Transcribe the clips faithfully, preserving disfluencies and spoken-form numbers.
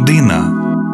година.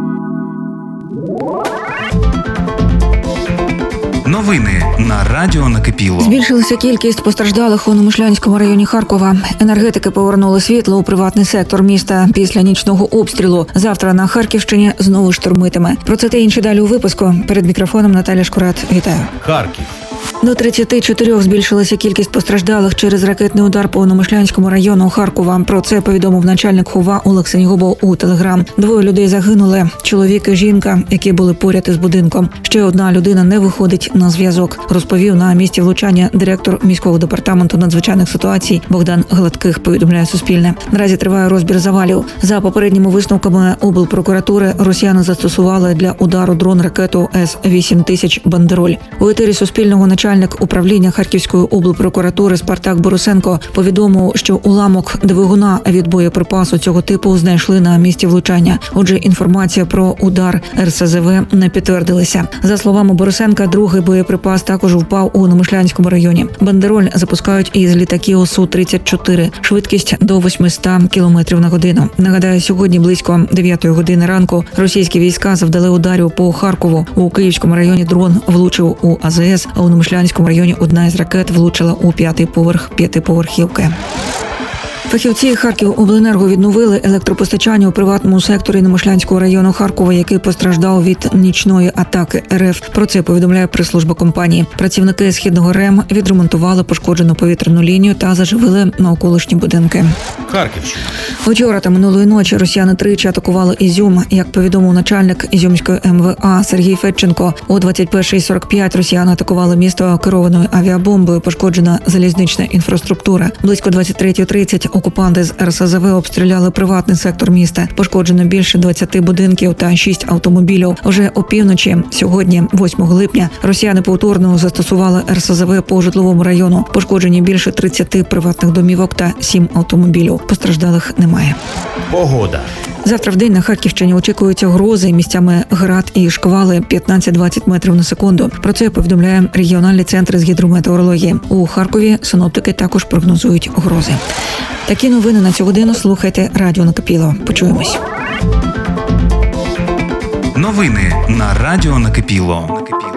Новини на Радіо Накипіло. Збільшилася кількість постраждалих у Немишлянському районі Харкова. Енергетики повернули світло у приватний сектор міста після нічного обстрілу. Завтра на Харківщині знову штурмитиме. Про це та інші далі у випуску. Перед мікрофоном Наталя Шкурат. Вітаю. Харків. До тридцяти чотирьох збільшилася кількість постраждалих через ракетний удар по Немишлянському району Харкова. Про це повідомив начальник ХОВА Олег Сенігубов у Телеграм. Двоє людей загинули – чоловік і жінка, які були поряд із будинком. Ще одна людина не виходить на зв'язок, розповів на місці влучання директор міського департаменту надзвичайних ситуацій Богдан Гладких, повідомляє Суспільне. Наразі триває розбір завалів. За попередніми висновками облпрокуратури, росіяни застосували для удару дрон-ракету С вісім тисяч «Бандероль». У етері Суспільного начальник управління Харківської облпрокуратури Спартак Борисенко повідомив, що уламок двигуна від боєприпасу цього типу знайшли на місці влучання. Отже, інформація про удар Ер Ес Зе Ве не підтвердилася. За словами Борисенка, другий боєприпас також впав у Немишлянському районі. «Бандероль» запускають із літаків Су тридцять чотири. Швидкість до восьмисот кілометрів на годину. Нагадаю, сьогодні близько дев'ятої години ранку російські війська завдали ударів по Харкову. У Київському районі дрон влучив у А Зе Ес, а у Немишлянському районі одна із ракет влучила у п'ятий поверх п'ятиповерхівки. Фахівці Харківобленерго відновили електропостачання у приватному секторі Немишлянського району Харкова, який постраждав від нічної атаки Ер Еф. Про це повідомляє прес-служба компанії. Працівники Східного РЕМ відремонтували пошкоджену повітряну лінію та заживили навколишні будинки. Харківщина. Вчора та минулої ночі росіяни тричі атакували Ізюм. Як повідомив начальник Ізюмської Ем Ве А Сергій Федченко, о двадцять першій сорок п'ять росіяни атакували місто керованою авіабомбою, пошкоджена залізнична інфраструктура. Близько двадцять третьої тридцять окупанти з Ер Ес Зе Ве обстріляли приватний сектор міста. Пошкоджено більше двадцяти будинків та шість автомобілів. Уже опівночі, сьогодні, восьмого липня, росіяни повторно застосували Ер Ес Зе Ве по житловому району. Пошкоджені більше тридцяти приватних домівок та сім автомобілів. Постраждалих немає. Погода. Завтра в день на Харківщині очікуються грози, місцями град і шквали п'ятнадцять-двадцять метрів на секунду. Про це повідомляє регіональний центр з гідрометеорології. У Харкові синоптики також прогнозують грози. Такі новини на цю годину слухайте Радіо Накипіло. Почуємось. Новини на Радіо Накипіло.